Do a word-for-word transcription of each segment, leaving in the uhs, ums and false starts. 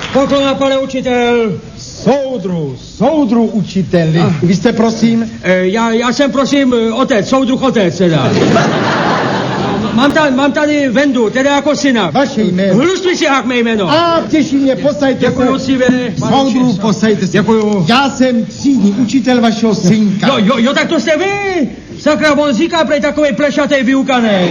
Poklona, pane učitel. Soudru, soudru učiteli. Ah. Vy jste, prosím? E, já, já jsem, prosím, otec, soudruh otec, teda. Mám, ta, mám tady Vendu, teda jako syna. Vaše jméno. Hlustvičák mé jméno. A těší mě, posaďte se. Děkuju si, vy. Soudru, posaďte se. Děkuju. Já jsem třídní učitel vašeho synka. Jo, jo, jo, tak to jste vy. Sakra, on říká prej takovej plešatej vyukanej.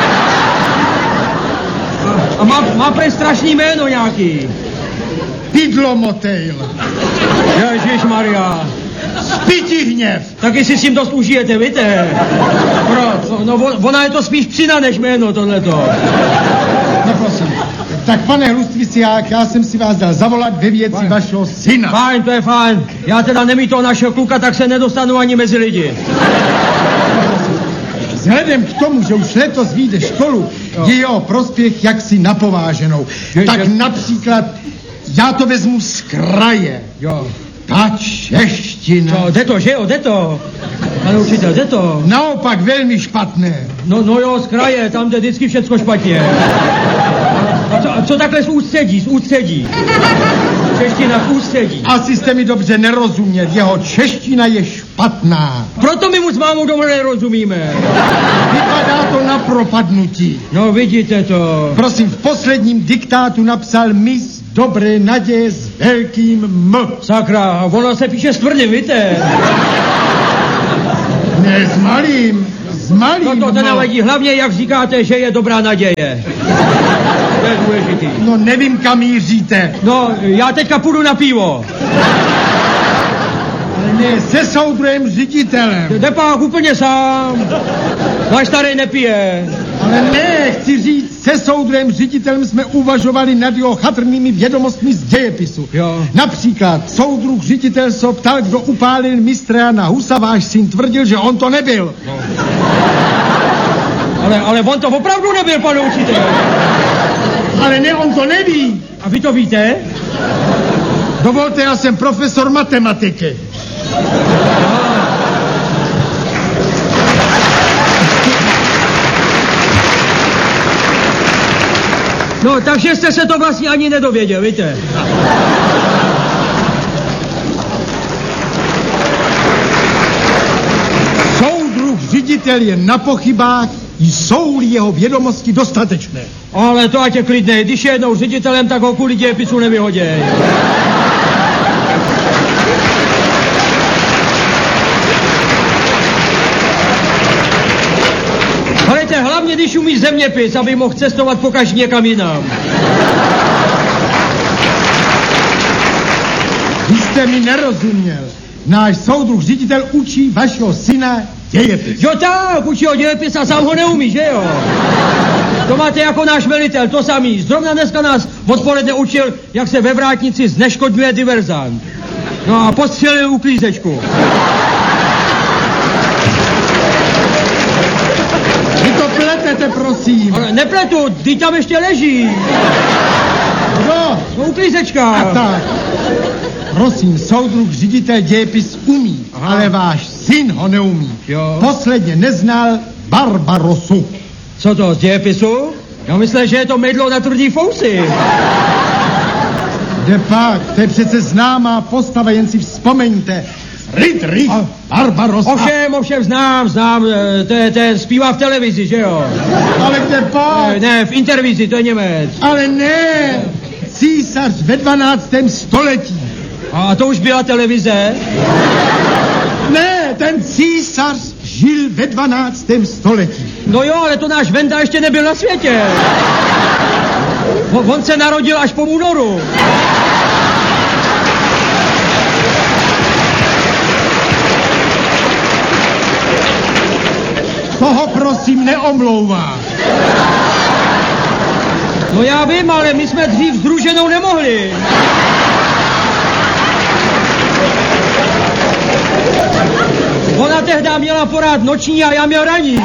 A, a má, má prej strašný jméno nějaký. Pidlomotejl. Ježišmarja. Spitihněv. Taky si s tím dost užijete, víte? Proč? No, no, ona je to spíš psina než jméno, tohleto. No prosím. Tak pane Hlustviciák, já jsem si vás dal zavolat ve věci fajn. Vašeho syna. Fajn, to je fajn. Já teda nemít toho našeho kluka, tak se nedostanu ani mezi lidi. Vzhledem k tomu, že už letos vyjde školu, jo. Je jeho prospěch jaksi napováženou. Je, tak je... například, já to vezmu z kraje. Jo. Ta čeština. No, jde to, že jo, jde to. Pane učitel, jde to. Naopak velmi špatné. No, no jo, z kraje, tam jde vždycky všecko špatně. A co, a co takhle z ústředí, z ústředí? Čeština z ústředí. Asi jste mi dobře nerozuměl, jeho čeština je špatná. Proto my mu s mámou doma nerozumíme. Vypadá to na propadnutí. No, vidíte to. Prosím, v posledním diktátu napsal mis dobré naděje s velkým M. Sakra, ono se píše s tvrdým, víte? Ne, s malým, s malým. No to teda vadí, hlavně jak říkáte, že je dobrá naděje. To je důležitý. No nevím, kam míříte. No, já teďka půjdu na pivo. Ale ne, se soudruhem ředitelem. Jde pak úplně sám. Náš starý nepije. Ale ne, chci říct, se soudruhem ředitelem jsme uvažovali nad jeho chatrnými vědomostmi z dějepisu. Jo. Například soudruh ředitel se ptal, kdo upálil mistra Jana Husa, váš syn tvrdil, že on to nebyl. No. Ale, ale on to opravdu nebyl, pane učitel. Ale ne, on to neví. A vy to víte? Dovolte, já jsem profesor matematiky. No, takže jste se to vlastně ani nedověděl, víte? Soudruh ředitel je na pochybách, jsou-li jeho vědomosti dostatečné. Ale to ať je klidnej, když je jednou ředitelem, tak ho kvůli dějepisu nevyhoděj. Hledajte, hlavně když umí zeměpis, aby mohl cestovat pokaždé někam jinam. Vy jste mi nerozuměl. Náš soudruh ředitel učí vašeho syna dějepis. Jo tak, učí ho dějepis a sám ho neumí, že jo? To máte jako náš velitel, to samý. Zrovna dneska nás odpoledne učil, jak se ve vrátnici zneškodňuje diverzant. No a postřelil uklízečku. Vy to pletete, prosím. Ale nepletu, ty tam ještě leží. Kdo? No uklízečka. A tak. Prosím, soudruh ředitel dějepis umí, aha, ale váš syn ho neumí. Jo. Posledně neznal Barbarosu. Co to, z dějepisu? Já myslím, že je to mydlo na tvrdý fousy. Kde pak? To je přece známá postava, jen si vzpomeňte. Friedrich Barbarossa. Ovšem, ovšem, znám, znám, to je, to je, zpívá v televizi, že jo? Ale kde pak? Ne, ne, v intervizi, to je Němec. Ale ne, císař ve dvanáctém století. A to už byla televize? Ne, ten císař žil ve dvanáctém století. No jo, ale to náš Venda ještě nebyl na světě. On, on se narodil až po únoru. Toho prosím neomlouvá. No já vím, ale my jsme dřív s druženou nemohli. Ona tehdy měla porád noční a já měl ranní.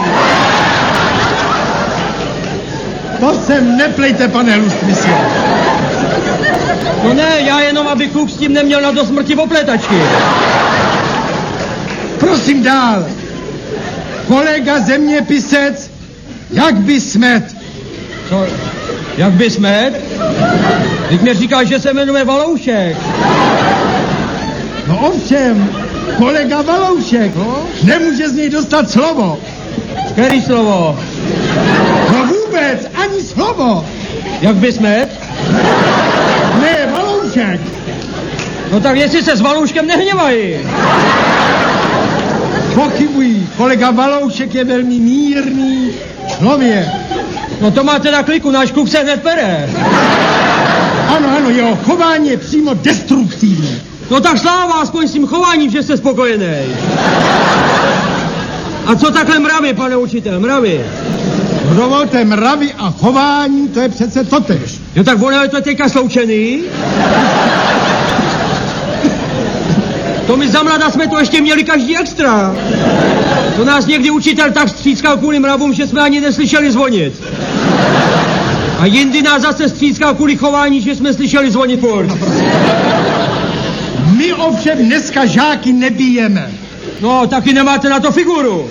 To sem neplejte, pane Lustvici. No ne, já jenom, aby kluk s tím neměl na do smrti opletačky. Prosím dál. Kolega zeměpisec, jak by smet. Co? Jak bys met? Teď mi říkáš, že se jmenuje Valoušek. No ovšem, kolega Valoušek, no? Nemůže z něj dostat slovo. Který slovo? No vůbec, ani slovo. Jak bys met? Ne, Valoušek. No tak jestli se s Valouškem nehněvají. Pochybují, kolega Valoušek je velmi mírný člověk. No to má teda kliku, náš kluk se hned pere. Ano, ano, jeho chování je přímo destruktivní. No tak sláva aspoň s tím chováním, že jste spokojený. A co takhle mravy, pane učitel, mravy? Dovolte, mravy a chování, to je přece totéž. Jo tak ono je to teďka sloučený? To my za mlada jsme to ještě měli každý extra. To nás někdy učitel tak stříckal kvůli mravům, že jsme ani neslyšeli zvonit. A jindy nás zase stříckal kvůli chování, že jsme slyšeli zvonit furt. My ovšem dneska žáky nebijeme. No, taky nemáte na to figuru.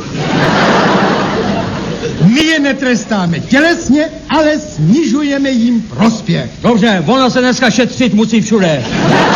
My je netrestáme tělesně, ale snižujeme jim prospěch. Dobře, ono se dneska šetřit musí všude.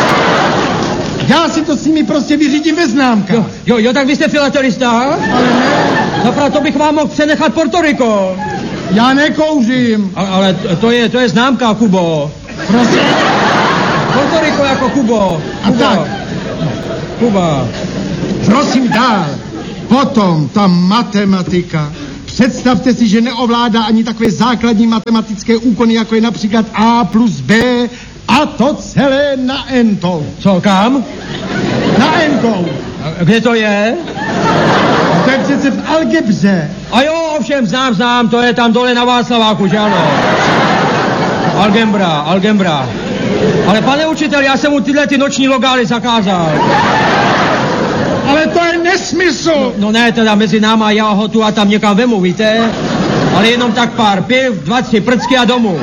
Já si to s nimi prostě vyřídím ve známkách. Jo, jo, jo, tak vy jste filatelista? Ale ne. No proto bych vám mohl přenechat Porto Rico. Já nekouřím. Ale, ale to je, to je známka, Kubo. Prosím. Porto Rico jako Kubo. A Kubo. tak. Kuba. Prosím dál. Potom ta matematika. Představte si, že neovládá ani takové základní matematické úkony, jako je například A plus B a to celé na entou. Co, kam? Na entou. A kde to je? To je přece v algebře. A jo, ovšem, znám, znám, to je tam dole na Václaváku, že ano? Algebra, algebra. Ale pane učitel, já jsem mu tyhle ty noční logály zakázal. Ale to je nesmysl. No, no ne, teda mezi náma, já ho tu a tam někam vemu, víte? Ale jenom tak pár piv, dva, tři prcky a domů.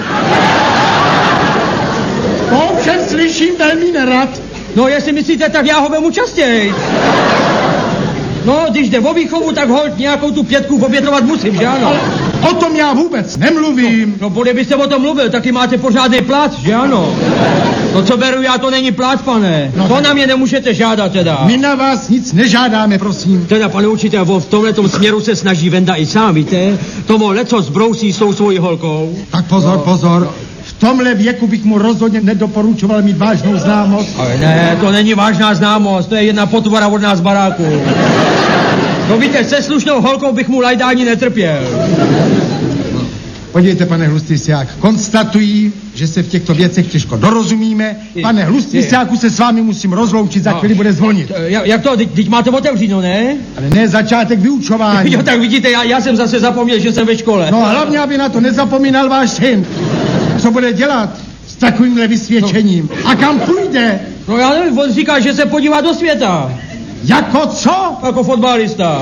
To ovšem slyším velmi nerad. No, jestli myslíte, tak já ho vemu častěji. No, když jde o výchovu, tak holt nějakou tu pětku obětovat musím, že ano? O tom já vůbec nemluvím. No, bude byste o tom mluvil, taky máte pořádný plat, že ano? To, co beru já, to není plat, pane. No, to na mě nemůžete žádat, teda. My na vás nic nežádáme, prosím. Teda, pane učitel, v tomhletom směru se snaží Venda i sám, víte? Tomu leco zbrousí s tou svojí holkou. Tak pozor, pozor. V tomhle věku bych mu rozhodně nedoporučoval mít vážnou známost. Ale ne, to není vážná známost, to je jedna potvora od nás baráku. No víte, se slušnou holkou bych mu lajdání netrpěl. Podívejte, pane Hlustýsiák, konstatují, že se v těchto věcech těžko dorozumíme. Pane Hlustýsiáku, se s vámi musím rozloučit, za chvíli bude zvonit. Jak, jak to, teď máte otevřít, ne? Ale ne začátek vyučování. Jo, tak vidíte, já, já jsem zase zapomněl, že jsem ve škole. No hlavně, aby na to nezapomínal váš syn. Co bude dělat s takovýmhle vysvědčením? A kam půjde? No já nevím, on říká, že se podívá do světa. Jako co? Jako fotbalista.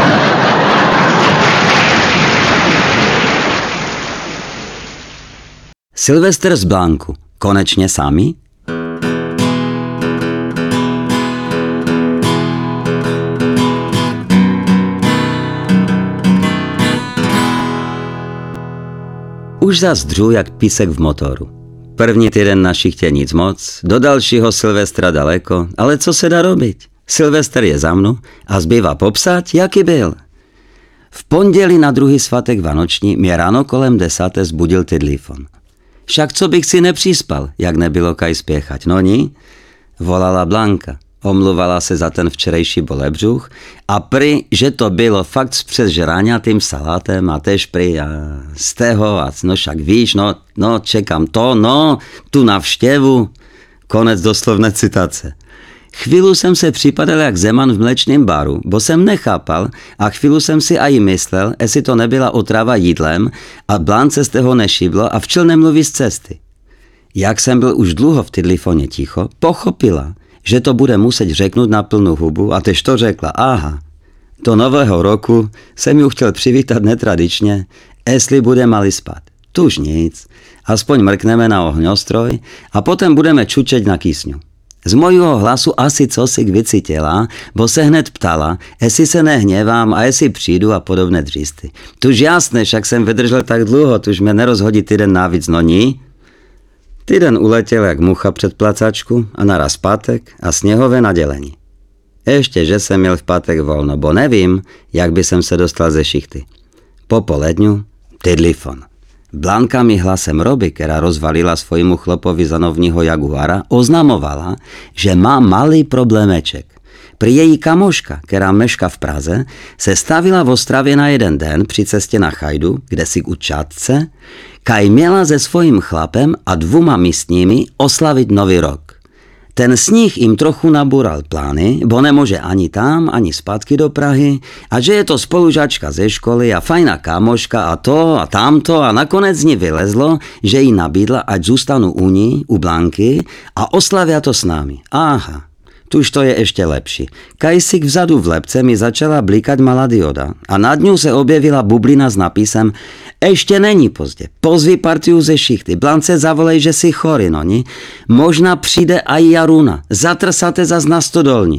Silvestr z Blanku. Konečně sami? Už zas dřu jak písek v motoru. První týden našich tě nic moc, do dalšího Silvestra daleko, ale co se dá robiť? Silvestr je za mnou a zbývá popsat, jaký byl. V pondělí na druhý svatek Vánoční mě ráno kolem desáté zbudil telefon. Však co bych si nepřispal, jak nebylo kaj spěchať, no ní? Volala Blanka, omluvala se za ten včerejší bolebřuch a prý, že to bylo fakt s přežraňatým salátem a tež prý a z toho a no však víš, no, no čekám to, no, tu navštěvu. Konec doslovné citace. Chvíli jsem se připadal jak Zeman v mlečném baru, bo jsem nechápal a chvíli jsem si aj myslel, jestli to nebyla otrava jídlem a Blance z toho nešiblo a včel nemluví z cesty. Jak jsem byl už dlouho v telefoně ticho, pochopila, že to bude muset řeknout na plnou hubu a tež to řekla, aha. Do nového roku jsem ju chtěl přivítat netradičně, jestli bude mali spát. Tuž nic, aspoň mrkneme na ohňostroj a potom budeme čučeť na kysňu. Z mojho hlasu asi cosik vycítila, bo se hned ptala, jestli se nehněvám a jestli přijdu a podobné dřísty. Tuž jasné, však jsem vydržel tak dlouho, tuž mě nerozhodí týden navíc, no ní? Týden uletěl jak mucha před placačku a naraz pátek a sněhové nadělení. Ještě, že jsem měl v pátek volno, bo nevím, jak by jsem se dostal ze šichty. Po poledňu telefon. Blanka mi hlasem Roby, která rozvalila svojmu chlopovi za novního Jaguara, oznamovala, že má malý problémeček. Pri její kamoška, která meška v Praze, se stavila v Ostravě na jeden den při cestě na Chajdu, kde si u Čátce, kaj měla se svojím chlapem a dvuma místními oslavit nový rok. Ten sníh jim trochu nabúral plány, bo nemôže ani tam, ani zpátky do Prahy a že je to spolužačka ze školy a fajná kámoška a to a tamto a nakonec z ní vylezlo, že jí nabídla, ať zůstanu u ní, u Blanky a oslavia to s námi. Aha, tuž to je ešte lepší. Kajsik vzadu v lebce mi začala blíkať malá dioda a nad ňou se objevila bublina s napisem Ešte není pozdě, pozvi partiu ze šichty, Blance zavolej, že si chory, noni. Možná přijde aj Jaruna, zatrsáte zas na stodolni.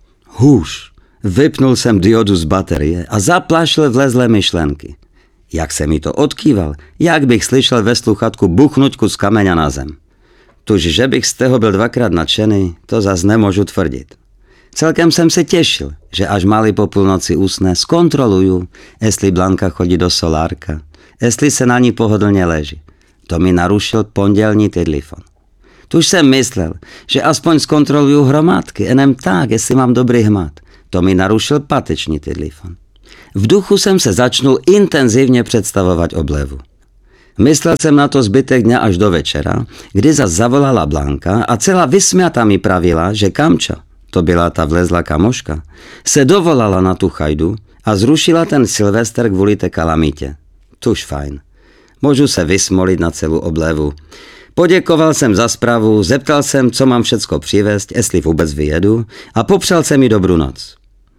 Hůž, vypnul jsem diodu z baterie a zaplašil vlezlé myšlenky. Jak se mi to odkýval, jak bych slyšel ve sluchatku buchnuť kus kameňa na zem. Tuž, že bych z toho byl dvakrát nadšený, to zas nemůžu tvrdit. Celkem jsem se těšil, že až mali po půlnoci usne, zkontroluju, jestli Blanka chodí do solárka, jestli se na ní pohodlně leží. To mi narušil pondělní telefon. Tuž jsem myslel, že aspoň zkontroluju hromádky, enem tak, jestli mám dobrý hmat. To mi narušil páteční telefon. V duchu jsem se začnul intenzivně představovat oblevu. Myslel jsem na to zbytek dňa až do večera, kdy zas zavolala Blanka a celá vysmiata mi pravila, že Kamča, to byla ta vlezla kamoška, se dovolala na tu Chajdu a zrušila ten Silvester kvůli té kalamitě. Tuž fajn. Můžu se vysmolit na celou oblevu. Poděkoval jsem za zprávu, zeptal jsem, co mám všecko přivést, jestli vůbec vyjedu a popřál jsem mi dobrou noc.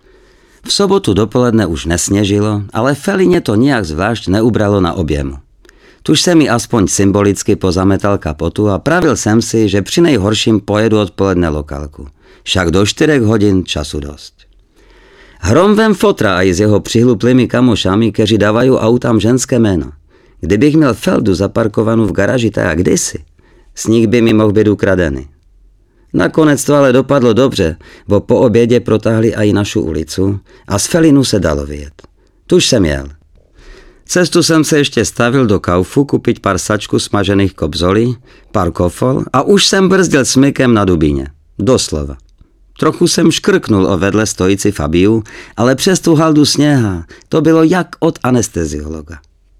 V sobotu dopoledne už nesněžilo, ale Felině to nijak zvlášť neubralo na objemu. Tuž se mi aspoň symbolicky pozametal kapotu a pravil jsem si, že při nejhorším pojedu odpoledne lokálku. Však do čtyřech hodin času dost. Hromvem fotra aj s jeho přihluplými kamošami, kteří dávají autám ženské jméno. Kdybych měl Feldu zaparkovanou v garaži tak jak kdysi, sníh by mi mohl být ukradený. Nakonec to ale dopadlo dobře, bo po obědě protáhli aj našu ulicu a z Felinu se dalo vyjet. Tuž jsem jel. Cestu jsem se ještě stavil do Kaufu kupiť pár sačku smažených kobzolí, pár kofol a už jsem brzdil smykem na Dubíně. Doslova. Trochu jsem škrknul o vedle stojící Fabiu, ale přes tu haldu sněha to bylo jak od anesteziologa.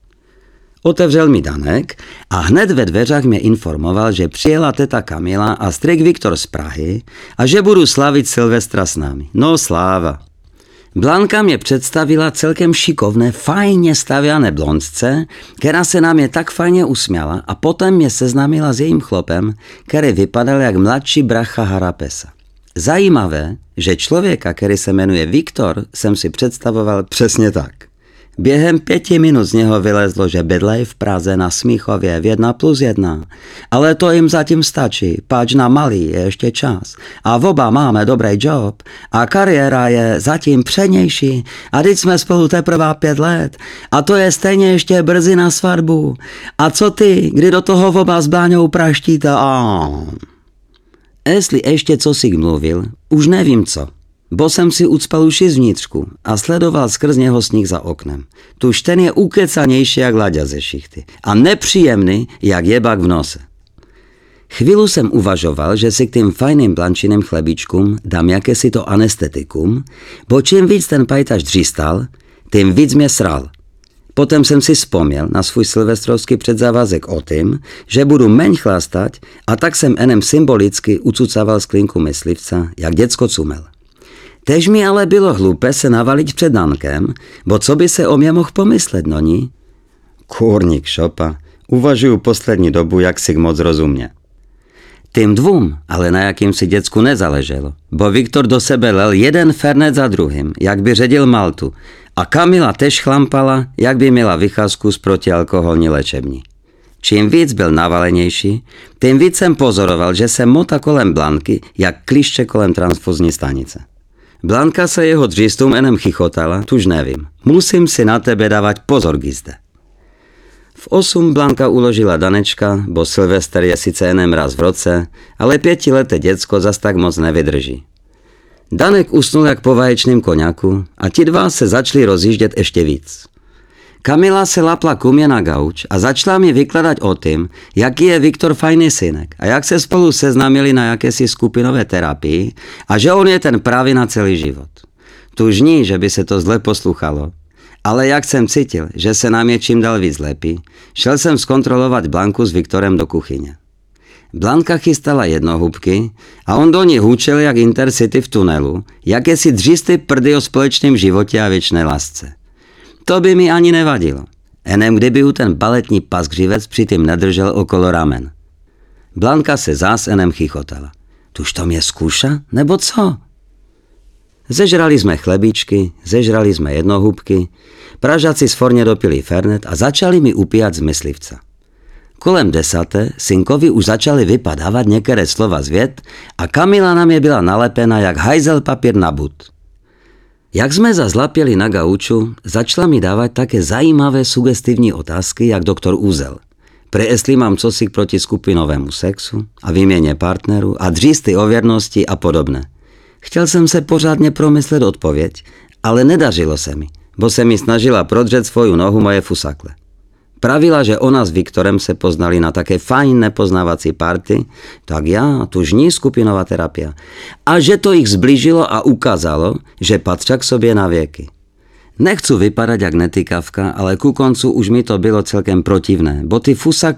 Otevřel mi Danek a hned ve dveřách mě informoval, že přijela teta Kamila a strik Viktor z Prahy a že budu slavit Silvestra s námi. No sláva. Blanka mě představila celkem šikovné, fajně stavěné blondce, která se na mě tak fajně usměla a potom mě seznámila s jejím chlopem, který vypadal jak mladší bracha Harapesa. Zajímavé, že člověka, který se jmenuje Viktor, jsem si představoval přesně tak. Během pěti minut z něho vylezlo, že bydlej v Praze na Smíchově v jedna plus jedna. Ale to jim zatím stačí, páč na malý je ještě čas. A v oba máme dobrý job a kariéra je zatím přednější a teď jsme spolu teprve pět let a to je stejně ještě brzy na svatbu. A co ty, kdy do toho v oba s Bláňou praštíte? A... Jestli ještě co si mluvil, už nevím co. Bo jsem si ucpal uši zvnitřku a sledoval skrz něho sníh za oknem. Tuž ten je ukecanější jak Láďa ze šichty a nepříjemný jak jebak v nose. Chvílu jsem uvažoval, že si k tým fajným blančiným chlebičkům dám jakési to anestetikum, bo čím víc ten pajtaš dřístal, tím víc mě sral. Potom jsem si vzpomněl na svůj silvestrovský předzávazek o tím, že budu meň chlastať a tak jsem enem symbolicky ucucaval sklinku myslivca, jak děcko cumel. Tež mi ale bylo hlúpe se navaliť před Dankem, bo co by se o mě mohl pomyslet, no ní? Kůrník šopa, uvažuju poslední dobu, jak si moc rozumně. Tým dvům, ale na jakýmsi děcku nezaleželo, bo Viktor do sebe lel jeden fernet za druhým, jak by ředil Maltu, a Kamila tež chlampala, jak by měla vycházku z protialkoholní léčební. Čím víc byl navalenější, tím víc jsem pozoroval, že se mota kolem Blanky, jak kliště kolem transfuzní stanice. Blanka se jeho dřístům enem chichotala, tuž nevím. Musím si na tebe dávat pozor, Gizde. V osm Blanka uložila Danečka, bo Silvester je sice enem raz v roce, ale pětileté děcko zas tak moc nevydrží. Danek usnul jak po vaječným koňaku a ti dva se začali rozjíždět ještě víc. Kamila se lapla ku mě na gauč a začala mi vykladat o tím, jaký je Viktor fajný synek a jak se spolu seznámili na jakési skupinové terapii a že on je ten právě na celý život. Tuž ní, že by se to zle poslouchalo, ale jak jsem cítil, že se nám je čím dál víc lepí, šel jsem zkontrolovat Blanku s Viktorem do kuchyně. Blanka chystala jednohubky a on do ní hůčel jak Intercity v tunelu, jakési dřísty prdy o společném životě a věčné lásce. To by mi ani nevadilo. Enem kdyby ju ten baletní paskřivec přitým nedržel okolo ramen. Blanka se zás enem chichotala. Tuž to mě zkouša, nebo co? Zežrali jsme chlebíčky, zežrali jsme jednohubky, Pražáci sforně dopili fernet a začali mi upíjat z myslivca. Kolem desáté synkovi už začali vypadávat některé slova z vět a Kamila na mě byla nalepena jak hajzel papír na bud. Jak jsme zazlapěli na gauču, začala mi dávat také zajímavé sugestivní otázky, jak doktor Úzel. Pre jestli mám cosi proti skupinovému sexu a výměně partnerů a dřísty o věrnosti a podobné. Chtěl jsem se pořádně promyslet odpověď, ale nedařilo se mi, bo se mi snažila prodřet svoju nohu moje fusakle. Pravila, že ona s Viktorem se poznali na také fajn nepoznávací party, tak já, tuž ní skupinová terapia. A že to ich zblížilo a ukázalo, že patří k sobě na věky. Nechci vypadat jak netykavka, ale ku koncu už mi to bylo celkem protivné, bo ty fusakle